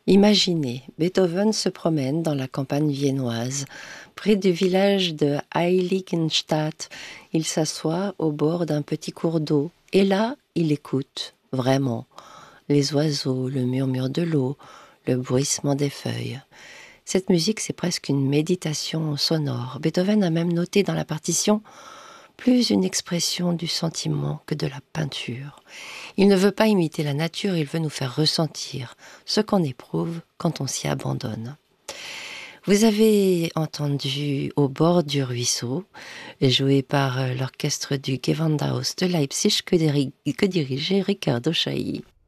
Imaginez, Beethoven se promène dans la campagne viennoise, près du village de Heiligenstadt. Il s'assoit au bord d'un petit cours d'eau et là, il écoute, vraiment, les oiseaux, le murmure de l'eau, le bruissement des feuilles. Cette musique, c'est presque une méditation sonore. Beethoven a même noté dans la partition plus une expression du sentiment que de la peinture. Il ne veut pas imiter la nature, il veut nous faire ressentir ce qu'on éprouve quand on s'y abandonne. Vous avez entendu Au bord du ruisseau, joué par l'orchestre du Gewandhaus de Leipzig que dirigeait Riccardo Chailly.